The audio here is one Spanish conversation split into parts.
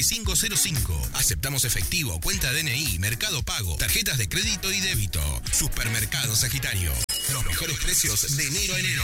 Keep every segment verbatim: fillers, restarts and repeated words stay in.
y cinco cero cinco. Aceptamos efectivo, cuenta D N I, Mercado Pago, tarjetas de crédito y débito. Supermercado Sagitario. Los mejores precios de enero a enero.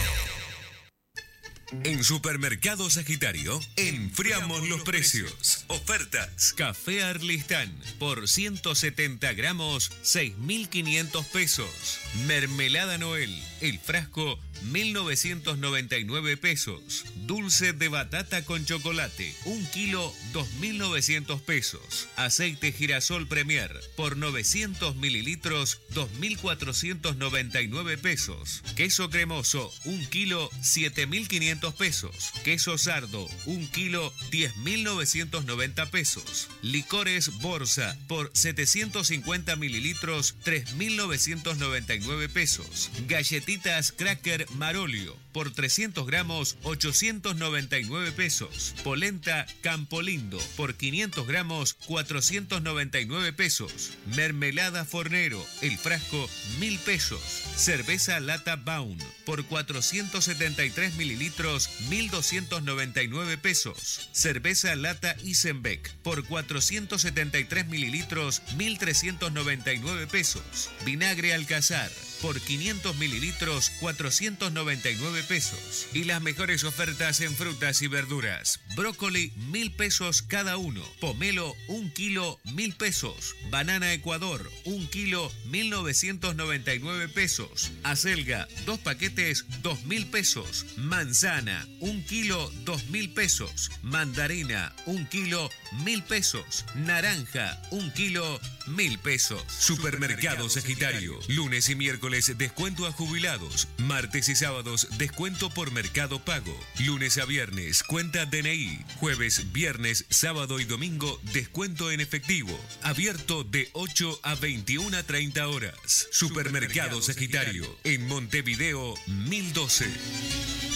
En Supermercado Sagitario, enfriamos los precios. Ofertas. Café Arlistán por ciento setenta gramos, seis mil quinientos pesos. Mermelada Noel, el frasco, mil novecientos noventa y nueve pesos. Dulce de batata con chocolate, un kilo, dos mil novecientos pesos. Aceite girasol Premier por novecientos mililitros, dos mil cuatrocientos noventa y nueve pesos. Queso cremoso, un kilo, siete mil quinientos pesos. Queso sardo, un kilo, diez mil novecientos noventa pesos. Licores Borsa por setecientos cincuenta mililitros, tres mil novecientos noventa y nueve pesos. Galletitas Cracker Marolio por trescientos gramos, ochocientos noventa y nueve pesos. Polenta Campolindo por quinientos gramos, cuatrocientos noventa y nueve pesos. Mermelada Fornero, el frasco, mil pesos. Cerveza Lata Baun por cuatrocientos setenta y tres mililitros, mil doscientos noventa y nueve pesos. Cerveza Lata Isenbeck por cuatrocientos setenta y tres mililitros, mil trescientos noventa y nueve pesos. Vinagre Alcazar por quinientos mililitros, cuatrocientos noventa y nueve pesos. Y las mejores ofertas en frutas y verduras. Brócoli, mil pesos cada uno. Pomelo, un kilo, mil pesos. Banana Ecuador, un kilo, mil novecientos noventa y nueve pesos. Acelga, dos paquetes, dos mil pesos. Manzana, un kilo, dos mil pesos. Mandarina, un kilo, mil pesos. Naranja, un kilo, mil pesos. Supermercado Sagitario. Lunes y miércoles descuento a jubilados. Martes y sábados descuento por Mercado Pago. Lunes a viernes cuenta D N I. Jueves, viernes, sábado y domingo descuento en efectivo. Abierto de ocho a veintiuna treinta horas. Supermercado Sagitario en Montevideo mil doce.